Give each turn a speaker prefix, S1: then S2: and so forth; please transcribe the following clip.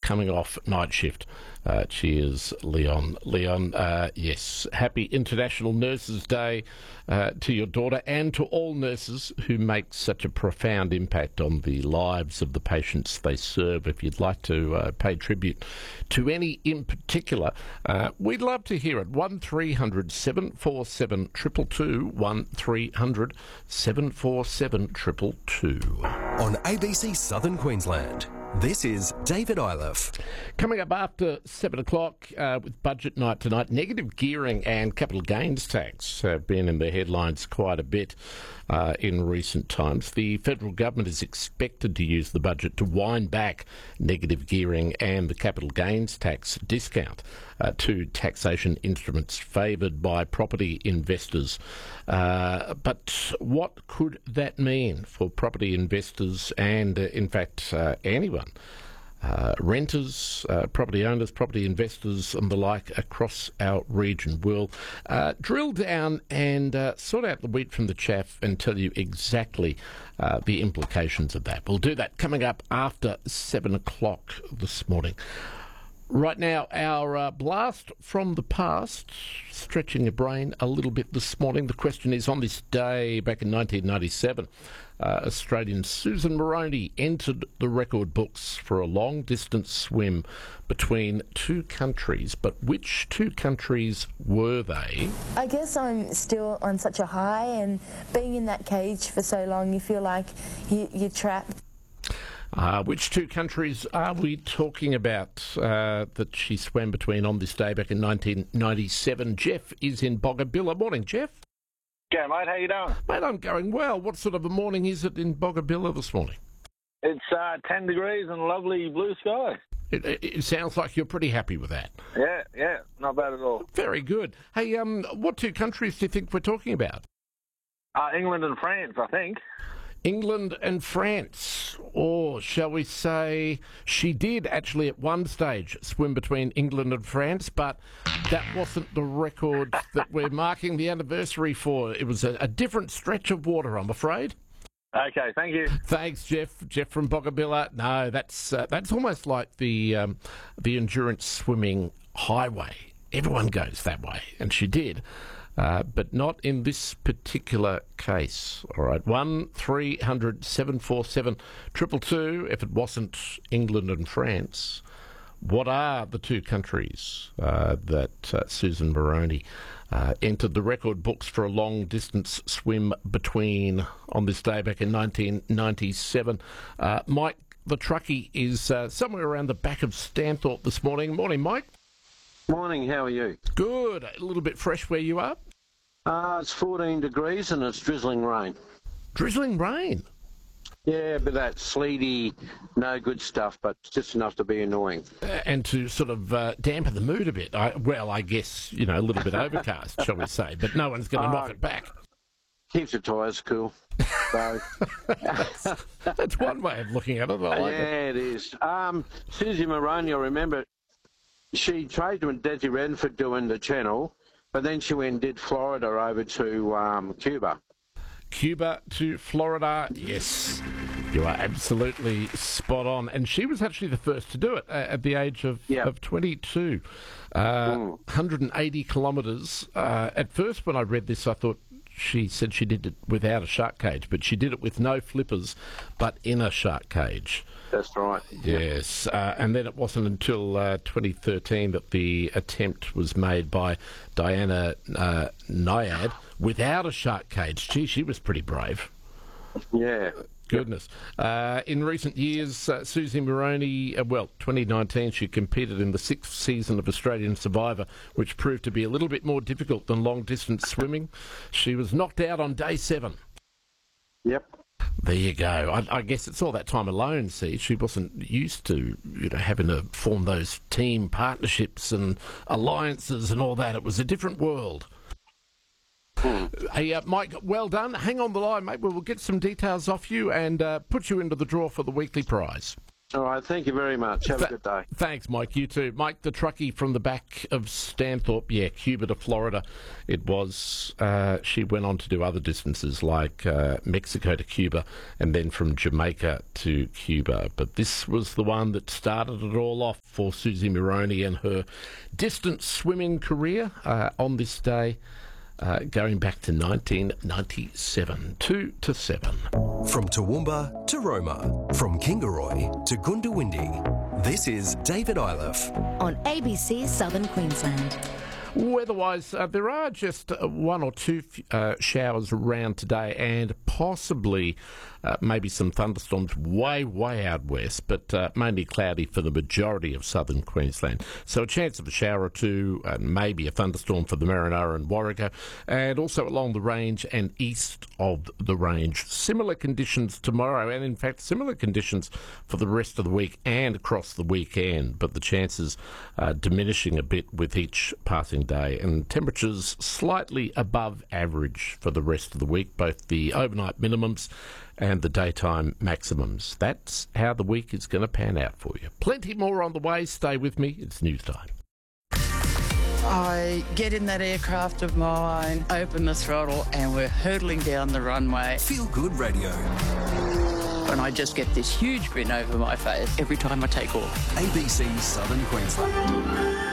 S1: coming off night shift. Cheers, Leon. Leon, yes, happy International Nurses Day to your daughter and to all nurses who make such a profound impact on the lives of the patients they serve. If you'd like to pay tribute to any in particular, we'd love to hear it. 1300 747 222, 1300 747 222.
S2: On ABC Southern Queensland, this is David Iliff.
S1: Coming up after 7 o'clock with budget night tonight, negative gearing and capital gains tax have been in the headlines quite a bit in recent times. The federal government is expected to use the budget to wind back negative gearing and the capital gains tax discount to taxation instruments favoured by property investors. But what could that mean for property investors and, in fact, anyone? Renters, property owners, property investors and the like across our region. We'll drill down and sort out the wheat from the chaff and tell you exactly the implications of that. We'll do that coming up after 7 o'clock this morning. Right now, our blast from the past, stretching your brain a little bit this morning. The question is, on this day back in 1997, Australian Susan Moroney entered the record books for a long-distance swim between two countries. But which two countries were they?
S3: I guess I'm still on such a high, and being in that cage for so long, you feel like you're trapped.
S1: Which two countries are we talking about that she swam between on this day back in 1997? Jeff is in Boggabilla. Morning, Jeff.
S4: Yeah, mate, how you doing?
S1: Mate, I'm going well. What sort of a morning is it in Boggabilla this morning?
S4: It's 10 degrees and lovely blue sky.
S1: It sounds like you're pretty happy with that.
S4: Yeah, not bad at all.
S1: Very good. Hey, what two countries do you think we're talking about?
S4: England and France, I think.
S1: England and France, or shall we say she did actually at one stage swim between England and France, but that wasn't the record that we're marking the anniversary for. It was a different stretch of water, I'm afraid.
S4: Okay, thank you.
S1: Thanks, Jeff. Jeff from Boggabilla. No, that's almost like the endurance swimming highway. Everyone goes that way, and she did. But not in this particular case. All right, 1300 747 222. If it wasn't England and France, what are the two countries that Susan Moroney entered the record books for a long-distance swim between on this day back in 1997? Mike, the truckie, is somewhere around the back of Stanthorpe this morning. Morning, Mike.
S5: Morning, how are you?
S1: Good. A little bit fresh where you are?
S5: It's 14 degrees and it's drizzling rain.
S1: Drizzling rain?
S5: Yeah, but that sleety, no good stuff, but just enough to be annoying.
S1: And to sort of dampen the mood a bit. I guess, a little bit overcast, shall we say, but no one's going to knock it back.
S5: Keeps the tyres cool. So.
S1: That's one way of looking at it. I like
S5: it is. Susie Moroney, I remember, she trained with Desi Renford doing the channel, but then she went and did Florida over to Cuba.
S1: Cuba to Florida, yes. You are absolutely spot on. And she was actually the first to do it at the age of 22. 180 kilometres. At first, when I read this, I thought she said she did it without a shark cage, but she did it with no flippers, but in a shark cage.
S5: That's right.
S1: Yes, and then it wasn't until 2013 that the attempt was made by Diana Nyad without a shark cage. Gee, she was pretty brave.
S5: Yeah.
S1: Goodness. In recent years, Susie Moroney, 2019, she competed in the 6th season of Australian Survivor, which proved to be a little bit more difficult than long-distance swimming. She was knocked out on day 7.
S5: Yep.
S1: There you go. I guess it's all that time alone, see. She wasn't used to, having to form those team partnerships and alliances and all that. It was a different world. Hey, Mike, well done. Hang on the line, mate. We'll get some details off you and put you into the draw for the weekly prize.
S5: All right, thank you very much. Have a good day.
S1: Thanks, Mike. You too. Mike, the truckie from the back of Stanthorpe, Cuba to Florida. It was, she went on to do other distances like Mexico to Cuba and then from Jamaica to Cuba. But this was the one that started it all off for Susie Moroney and her distance swimming career on this day. Going back to 1997, 2-7.
S2: From Toowoomba to Roma, from Kingaroy to Goondiwindi, this is David Iliff
S6: on ABC Southern Queensland.
S1: Weather-wise, there are just one or two showers around today and possibly maybe some thunderstorms way out west, but mainly cloudy for the majority of southern Queensland. So a chance of a shower or two and maybe a thunderstorm for the Marinara and Warrego, and also along the range and east of the range. Similar conditions tomorrow, and in fact similar conditions for the rest of the week and across the weekend, but the chances diminishing a bit with each passing day, and temperatures slightly above average for the rest of the week, both the overnight minimums and the daytime maximums. That's how the week is going to pan out for you. Plenty more on the way. Stay with me. It's news time.
S7: I get in that aircraft of mine, open the throttle, and we're hurtling down the runway.
S2: Feel Good Radio.
S7: And I just get this huge grin over my face every time I take off.
S2: ABC Southern Queensland.